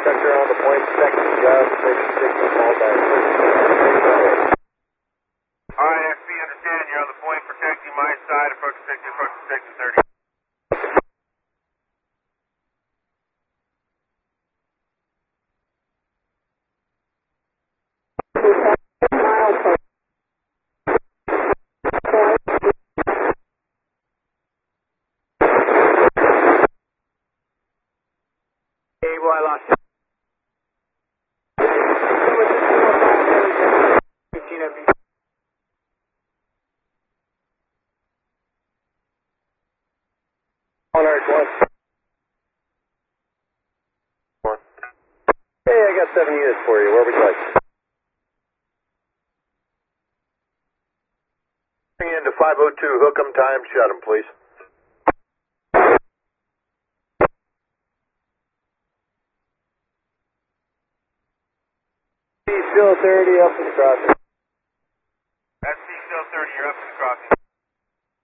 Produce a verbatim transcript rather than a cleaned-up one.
Sector on the point, second job, six six small back. I F P, understand, you're on the point, protecting my side, approach sixty, approach sixty, thirty. Able, I lost you. fifteen F E. On Arch one. One. Hey, I got seven units for you. Where would you like? Bring into five oh two, hook 'em, time, shut 'em, please. Still thirty up in the crossing. S C still thirty, you're up in the crossing.